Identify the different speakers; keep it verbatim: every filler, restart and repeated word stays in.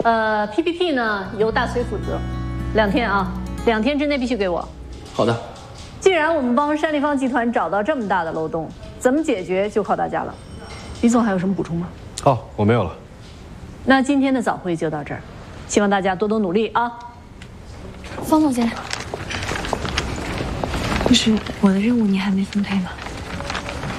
Speaker 1: 呃 ，P P T 呢由大崔负责，两天啊，两天之内必须给我。
Speaker 2: 好的。
Speaker 1: 既然我们帮山立方集团找到这么大的漏洞，怎么解决就靠大家了。李总还有什么补充吗？
Speaker 3: 哦，我没有了。
Speaker 1: 那今天的早会就到这儿，希望大家多多努力啊。
Speaker 4: 方总监，不是我的任务你还没分配吗？